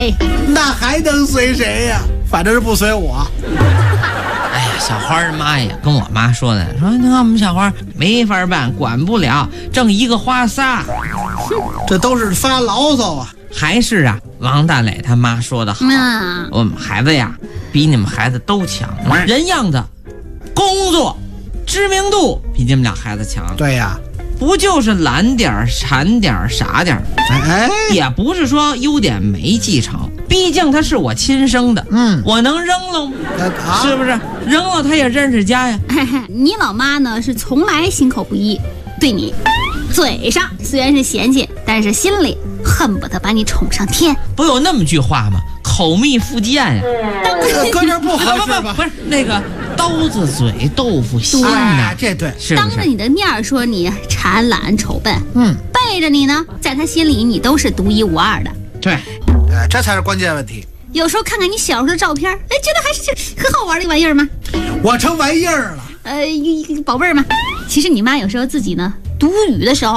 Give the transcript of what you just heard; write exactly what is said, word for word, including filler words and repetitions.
那还能随谁呀？反正是不随我。 哎呀，小花儿妈也跟我妈说的，说你看我们小花没法办，管不了，挣一个花仨。 这都是发牢骚啊。 还是啊，王大磊他妈说的好， 嗯、 我们孩子呀，比你们孩子都强，人样子、工作、知名度比你们俩孩子强。 对呀， 不就是懒点儿、馋点儿、傻点儿？ 哎， 也不是说优点没继承，毕竟他是我亲生的， 嗯， 我能扔了吗？ 啊、 是不是？扔了他也认识家呀。 你老妈呢是从来心口不一，对你嘴上虽然是嫌弃，但是心里恨不得把你宠上天。 不有那么句话吗？口蜜腹剑呀。 搁这不合适吧？ 不是那个刀子嘴豆腐心呐、 哎，这对， 是不是？ 当着你的面说你馋懒丑笨， 嗯， 背着你呢，在他心里你都是独一无二的。 对， 哎，这才是关键问题。 有时候看看你小时候的照片，哎，觉得还是这很好玩的玩意儿吗？ 我成玩意儿了。 呃，宝贝儿嘛。其实你妈有时候自己呢读语的时候